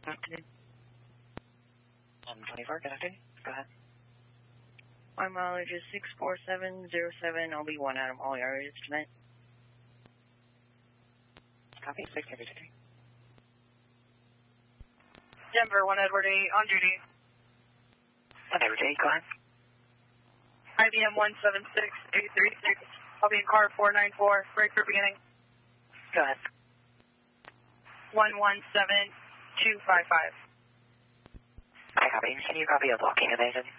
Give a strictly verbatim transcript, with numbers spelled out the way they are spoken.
afternoon. one twenty-four, good afternoon. Go ahead. My mileage is six four seven zero seven. I'll be one out of all areas tonight. Copy, six Edward eight. Denver, one Edward eight, on duty. one Edward eight, go ahead. I B M one seven six eight three six. I'll be in car four nine four, break for beginning. Go ahead. one one seven two five five. I copy. Can you copy a blocking of agent?